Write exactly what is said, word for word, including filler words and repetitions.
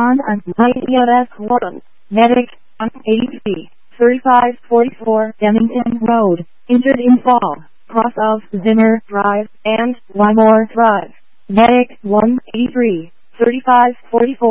John and Lydia S. Warren, medic, on eighty, thirty-five forty-four Demington Road, injured in fall, cross of Zinner Drive and Wymore Drive. Medic one eighty-three, thirty-five forty-four